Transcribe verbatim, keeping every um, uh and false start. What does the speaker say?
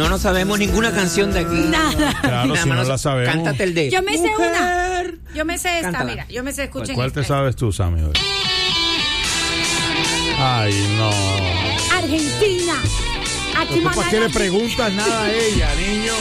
No nos sabemos ninguna canción de aquí. Nada. Claro, Nada si más no nos- la sabemos. Cántate el de. Yo me sé una. Mujer. Yo me sé esta, Cántala. mira. Yo me sé, escuchen. ¿Cuál te esta. sabes tú, Sammy? hoy? Ay, no. Argentina. Aquí ¿Para qué le preguntas nada a ella, niño?